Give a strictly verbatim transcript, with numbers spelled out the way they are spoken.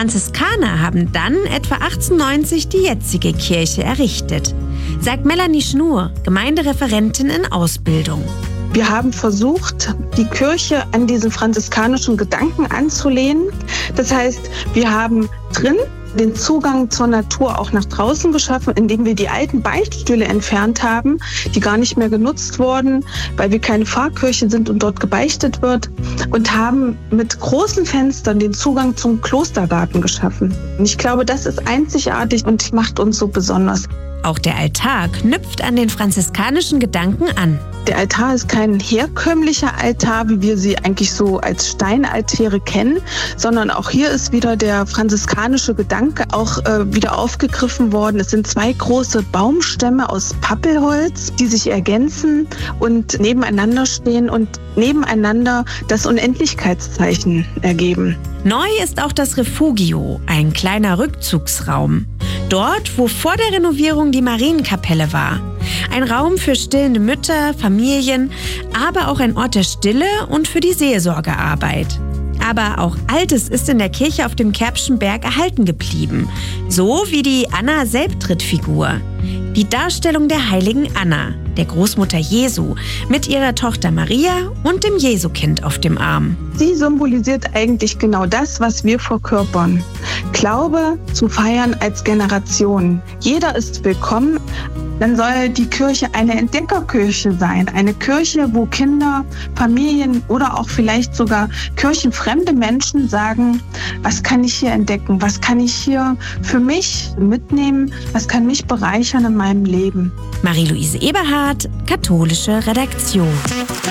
Franziskaner haben dann etwa achtzehnhundertneunzig die jetzige Kirche errichtet, sagt Melanie Schnur, Gemeindereferentin in Ausbildung. Wir haben versucht, die Kirche an diesen franziskanischen Gedanken anzulehnen. Das heißt, wir haben drin den Zugang zur Natur auch nach draußen geschaffen, indem wir die alten Beichtstühle entfernt haben, die gar nicht mehr genutzt wurden, weil wir keine Pfarrkirche sind und dort gebeichtet wird, und haben mit großen Fenstern den Zugang zum Klostergarten geschaffen. Und ich glaube, das ist einzigartig und macht uns so besonders. Auch der Altar knüpft an den franziskanischen Gedanken an. Der Altar ist kein herkömmlicher Altar, wie wir sie eigentlich so als Steinaltäre kennen, sondern auch hier ist wieder der franziskanische Gedanke auch äh, wieder aufgegriffen worden. Es sind zwei große Baumstämme aus Pappelholz, die sich ergänzen und nebeneinander stehen und nebeneinander das Unendlichkeitszeichen ergeben. Neu ist auch das Refugio, ein kleiner Rückzugsraum. Dort, wo vor der Renovierung die Marienkapelle war. Ein Raum für stillende Mütter, Familien, aber auch ein Ort der Stille und für die Seelsorgearbeit. Aber auch Altes ist in der Kirche auf dem Kerbschen Berg erhalten geblieben. So wie die Anna-Selbtritt-Figur. Die Darstellung der heiligen Anna, der Großmutter Jesu, mit ihrer Tochter Maria und dem Jesukind auf dem Arm. Sie symbolisiert eigentlich genau das, was wir verkörpern. Glaube zu feiern als Generation. Jeder ist willkommen. Dann soll die Kirche eine Entdeckerkirche sein. Eine Kirche, wo Kinder, Familien oder auch vielleicht sogar kirchenfremde Menschen sagen, was kann ich hier entdecken? Was kann ich hier für mich mitnehmen? Was kann mich bereichern in meinem Leben? Marie-Louise Eberhardt, Katholische Redaktion.